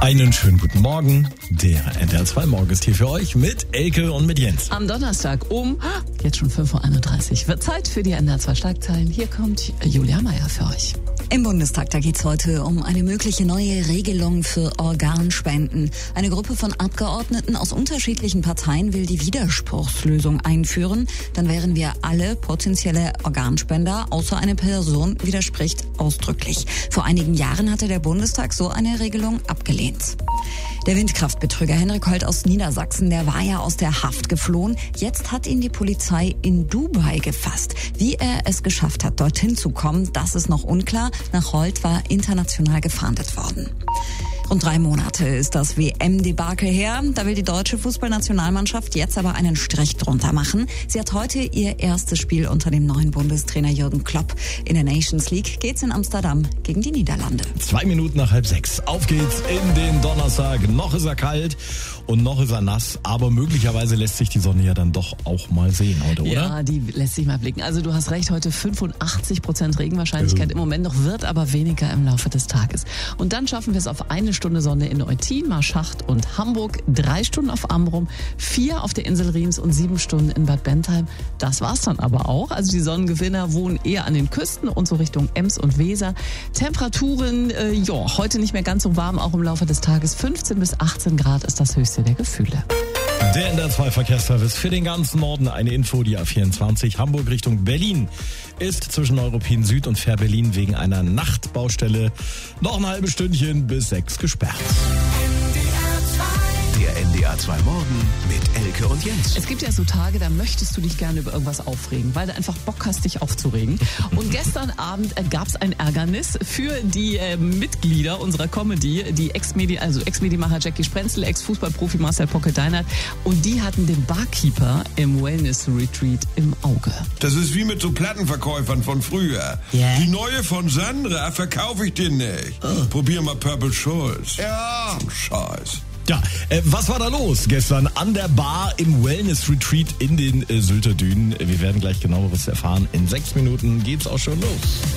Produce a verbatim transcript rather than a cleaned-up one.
Einen schönen guten Morgen. Der N D R zwei Morgen ist hier für euch mit Elke und mit Jens. Am Donnerstag um, jetzt schon fünf Uhr einunddreißig, wird Zeit für die N D R zwei Schlagzeilen. Hier kommt Julia Meier für euch. Im Bundestag, da geht's heute um eine mögliche neue Regelung für Organspenden. Eine Gruppe von Abgeordneten aus unterschiedlichen Parteien will die Widerspruchslösung einführen. Dann wären wir alle potenzielle Organspender, außer eine Person widerspricht ausdrücklich. Vor einigen Jahren hatte der Bundestag so eine Regelung abgelehnt. Der Windkraftbetrüger Henrik Holt aus Niedersachsen, der war ja aus der Haft geflohen. Jetzt hat ihn die Polizei in Dubai gefasst. Wie er es geschafft hat, dorthin zu kommen, das ist noch unklar. Nach Holt war international gefahndet worden. Rund drei Monate ist das W M-Debakel her. Da will die deutsche Fußballnationalmannschaft jetzt aber einen Strich drunter machen. Sie hat heute ihr erstes Spiel unter dem neuen Bundestrainer Jürgen Klopp. In der Nations League geht's in Amsterdam gegen die Niederlande. Zwei Minuten nach halb sechs. Auf geht's in den Donnerstag. Noch ist er kalt und noch ist er nass. Aber möglicherweise lässt sich die Sonne ja dann doch auch mal sehen heute, oder? Ja, die lässt sich mal blicken. Also du hast recht, heute fünfundachtzig Prozent Regenwahrscheinlichkeit. Im Moment noch, wird aber weniger im Laufe des Tages. Und dann schaffen wir es auf eine Stunde Sonne in Eutin, Marschacht und Hamburg, drei Stunden auf Amrum, vier auf der Insel Riems und sieben Stunden in Bad Bentheim. Das war's dann aber auch. Also die Sonnengewinner wohnen eher an den Küsten und so Richtung Ems und Weser. Temperaturen, äh, ja, heute nicht mehr ganz so warm, auch im Laufe des Tages. fünfzehn bis achtzehn Grad ist das höchste der Gefühle. Der N D R zwei Verkehrsservice für den ganzen Norden. Eine Info, die A vierundzwanzig Hamburg Richtung Berlin ist zwischen Europin Süd und Fähr-Berlin wegen einer Nachtbaustelle noch ein halbes Stündchen bis sechs gesperrt. Der N D R zwei Morgen mit Elke und Jens. Es gibt ja so Tage, da möchtest du dich gerne über irgendwas aufregen, weil du einfach Bock hast, dich aufzuregen. Und gestern Abend äh, gab es ein Ärgernis für die äh, Mitglieder unserer Comedy, die Ex-Medi, also Ex-Medimacher Jackie Sprenzel, Ex-Fußballprofi Marcel Pocke-Deinert, und die hatten den Barkeeper im Wellness-Retreat im Auge. Das ist wie mit so Plattenverkäufern von früher. Ja. Die neue von Sandra verkaufe ich dir nicht. Oh. Probier mal Purple Schulz. Ja. Scheiß. Ja, äh, was war da los gestern an der Bar im Wellness-Retreat in den äh, Sylter Dünen? Wir werden gleich genaueres erfahren. In sechs Minuten geht's auch schon los.